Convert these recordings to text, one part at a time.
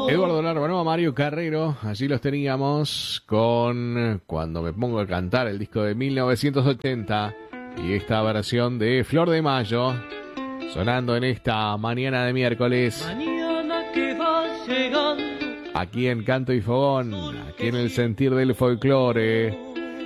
Eduardo Larbanova, Mario Carrero, allí los teníamos con Cuando me pongo a cantar, el disco de 1980 y esta versión de Flor de Mayo sonando en esta mañana de miércoles. Mañana que va llegando, aquí en Canto y Fogón, aquí en el sentir del folclore.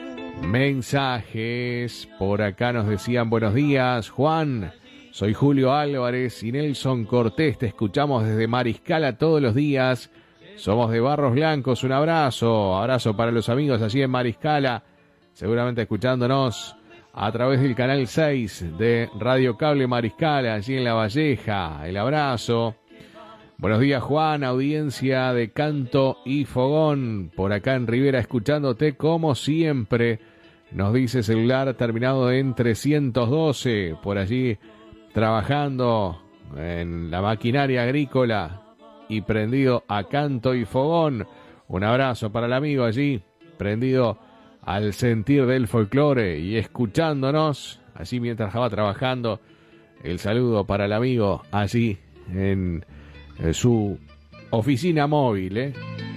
Mensajes, por acá nos decían buenos días, Juan. Soy Julio Álvarez y Nelson Cortés, te escuchamos desde Mariscala todos los días. Somos de Barros Blancos, un abrazo para los amigos allí en Mariscala, seguramente escuchándonos a través del canal 6 de Radio Cable Mariscala, allí en La Valleja. El abrazo. Buenos días, Juan, audiencia de Canto y Fogón, por acá en Rivera, escuchándote como siempre. Nos dice celular terminado en 312, por allí trabajando en la maquinaria agrícola y prendido a Canto y Fogón. Un abrazo para el amigo allí, prendido al sentir del folclore y escuchándonos allí mientras estaba trabajando. El saludo para el amigo allí en su oficina móvil,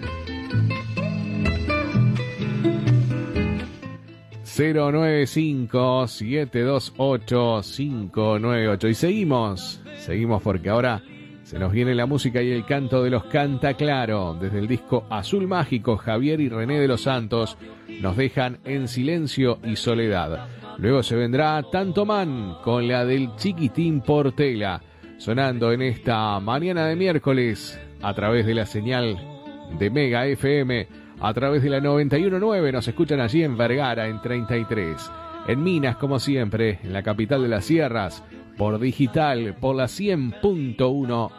095-728-598. Y seguimos porque ahora se nos viene la música y el canto de los Canta Claro. Desde el disco Azul Mágico, Javier y René de los Santos nos dejan En Silencio y Soledad. Luego se vendrá Tanto Man con la del Chiquitín Portela, sonando en esta mañana de miércoles a través de la señal de Mega FM, a través de la 91.9, nos escuchan allí en Vergara, en 33. En Minas, como siempre, en la capital de las sierras, por digital, por la 100.1